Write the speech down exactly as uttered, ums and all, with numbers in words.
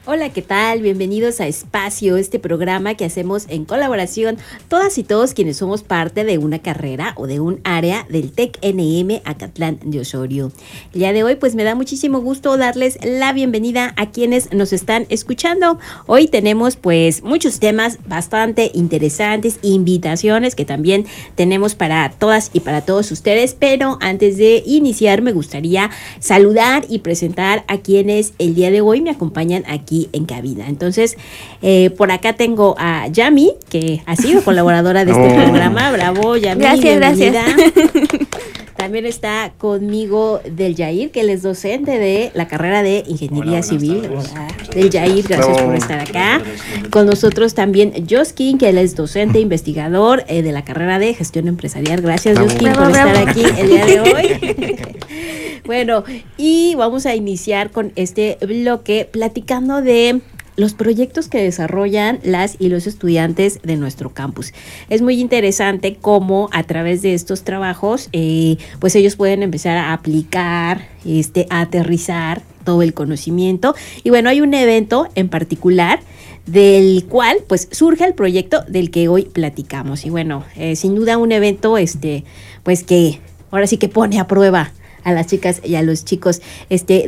Hola, ¿qué tal? Bienvenidos a Espacio, este programa que hacemos en colaboración todas y todos quienes somos parte de una carrera o de un área del TEC N M Acatlán de Osorio. El día de hoy pues me da muchísimo gusto darles la bienvenida a quienes nos están escuchando. Hoy tenemos pues muchos temas bastante interesantes, invitaciones que también tenemos para todas y para todos ustedes, pero antes de iniciar me gustaría saludar y presentar a quienes el día de hoy me acompañan aquí en cabina. Entonces, eh, por acá tengo a Yami, que ha sido colaboradora de este oh. programa. Bravo, Yami. Gracias, gracias. También está conmigo Del Yair, que él es docente de la carrera de Ingeniería Hola, Civil. Hola. Del Yair, gracias Bravo. por estar acá. Con nosotros también Joskin, que él es docente, investigador eh, de la carrera de Gestión Empresarial. Gracias, Bravo. Joskin, Bravo, por Bravo. estar aquí el día de hoy. Bueno, y vamos a iniciar con este bloque platicando de los proyectos que desarrollan las y los estudiantes de nuestro campus. Es muy interesante cómo a través de estos trabajos, eh, pues ellos pueden empezar a aplicar, este, a aterrizar todo el conocimiento. Y bueno, hay un evento en particular del cual pues surge el proyecto del que hoy platicamos. Y bueno, eh, sin duda un evento este, pues que ahora sí que pone a prueba a las chicas y a los chicos este